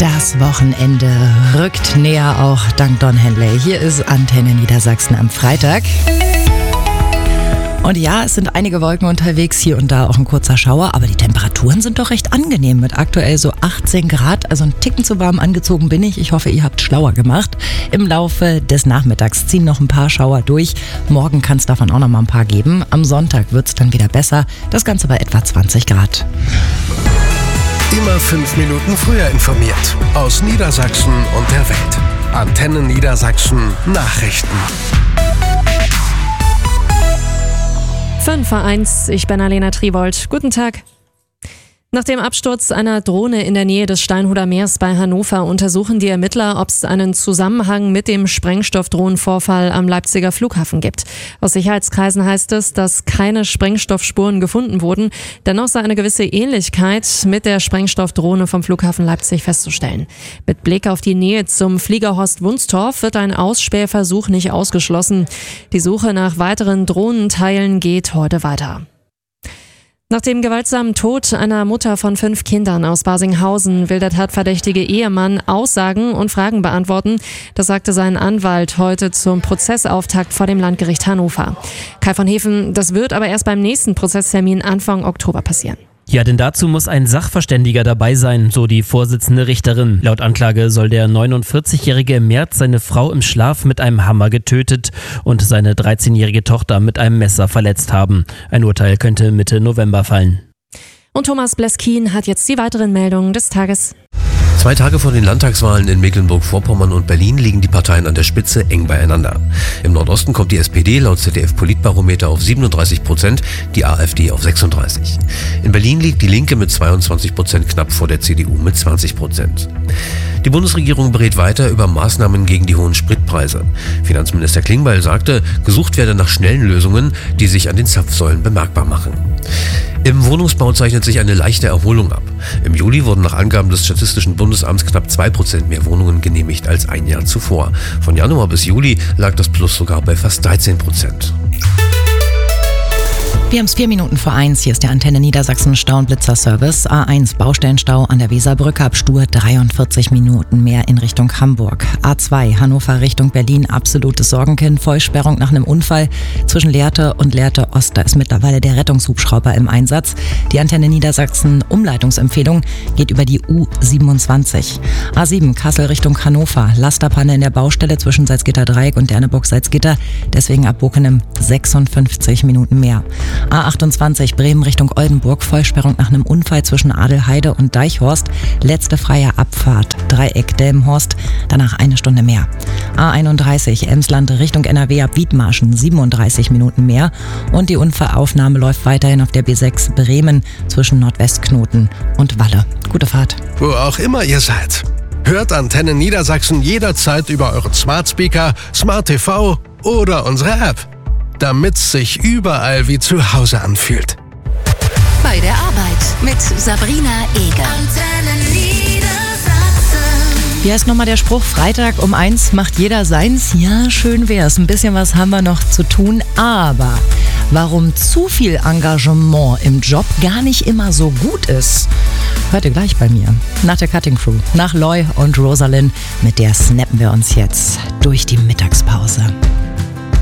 Das Wochenende rückt näher, auch dank Don Henley. Hier ist Antenne Niedersachsen am Freitag. Und ja, es sind einige Wolken unterwegs, hier und da auch ein kurzer Schauer, aber die Temperaturen sind doch recht angenehm mit aktuell so 18 Grad, also ein Ticken zu warm angezogen bin ich. Ich hoffe, ihr habt schlauer gemacht. Im Laufe des Nachmittags ziehen noch ein paar Schauer durch. Morgen kann es davon auch noch mal ein paar geben. Am Sonntag wird es dann wieder besser. Das Ganze bei etwa 20 Grad. Immer 5 Minuten früher informiert. Aus Niedersachsen und der Welt. Antenne Niedersachsen Nachrichten. 5:01, ich bin Alena Triwold. Guten Tag. Nach dem Absturz einer Drohne in der Nähe des Steinhuder Meers bei Hannover untersuchen die Ermittler, ob es einen Zusammenhang mit dem Sprengstoffdrohnenvorfall am Leipziger Flughafen gibt. Aus Sicherheitskreisen heißt es, dass keine Sprengstoffspuren gefunden wurden. Dennoch sei eine gewisse Ähnlichkeit mit der Sprengstoffdrohne vom Flughafen Leipzig festzustellen. Mit Blick auf die Nähe zum Flieger Horst Wunstorf wird ein Ausspähversuch nicht ausgeschlossen. Die Suche nach weiteren Drohnenteilen geht heute weiter. Nach dem gewaltsamen Tod einer Mutter von 5 Kindern aus Barsinghausen will der tatverdächtige Ehemann Aussagen und Fragen beantworten. Das sagte sein Anwalt heute zum Prozessauftakt vor dem Landgericht Hannover. Kai von Hefen, das wird aber erst beim nächsten Prozesstermin Anfang Oktober passieren. Ja, denn dazu muss ein Sachverständiger dabei sein, so die Vorsitzende Richterin. Laut Anklage soll der 49-Jährige im März seine Frau im Schlaf mit einem Hammer getötet und seine 13-jährige Tochter mit einem Messer verletzt haben. Ein Urteil könnte Mitte November fallen. Und Thomas Bleskin hat jetzt die weiteren Meldungen des Tages. 2 Tage vor den Landtagswahlen in Mecklenburg-Vorpommern und Berlin liegen die Parteien an der Spitze eng beieinander. Im Nordosten kommt die SPD laut ZDF-Politbarometer auf 37%, die AfD auf 36%. In Berlin liegt die Linke mit 22% knapp vor der CDU mit 20%. Die Bundesregierung berät weiter über Maßnahmen gegen die hohen Spritpreise. Finanzminister Klingbeil sagte, gesucht werde nach schnellen Lösungen, die sich an den Zapfsäulen bemerkbar machen. Im Wohnungsbau zeichnet sich eine leichte Erholung ab. Im Juli wurden nach Angaben des Statistischen Bundesamts knapp 2% mehr Wohnungen genehmigt als ein Jahr zuvor. Von Januar bis Juli lag das Plus sogar bei fast 13%. Wir haben es 1:04. Hier ist der Antenne Niedersachsen Stau- und Blitzer-Service. A1 Baustellenstau an der Weserbrücke ab Stur 43 Minuten mehr in Richtung Hamburg. A2 Hannover Richtung Berlin absolutes Sorgenkind. Vollsperrung nach einem Unfall zwischen Lehrte und Lehrte Ost. Da ist mittlerweile der Rettungshubschrauber im Einsatz. Die Antenne Niedersachsen Umleitungsempfehlung geht über die U27. A7 Kassel Richtung Hannover. Lasterpanne in der Baustelle zwischen Salzgitter-Dreieck und Derneburg-Salzgitter. Deswegen ab Bockenem 56 Minuten mehr. A28 Bremen Richtung Oldenburg, Vollsperrung nach einem Unfall zwischen Adelheide und Deichhorst, letzte freie Abfahrt, Dreieck Delmenhorst, danach 1 Stunde mehr. A31 Emsland Richtung NRW ab Wiedmarschen, 37 Minuten mehr und die Unfallaufnahme läuft weiterhin auf der B6 Bremen zwischen Nordwestknoten und Walle. Gute Fahrt. Wo auch immer ihr seid. Hört Antenne Niedersachsen jederzeit über euren Smart Speaker, Smart TV oder unsere App. Damit's sich überall wie zu Hause anfühlt. Bei der Arbeit mit Sabrina Eger. Wie heißt nochmal der Spruch? Freitag um 1 macht jeder seins. Ja, schön wär's. Ein bisschen was haben wir noch zu tun. Aber warum zu viel Engagement im Job gar nicht immer so gut ist, hört ihr gleich bei mir. Nach der Cutting Crew, nach Loy und Rosalind, mit der snappen wir uns jetzt durch die Mittagspause.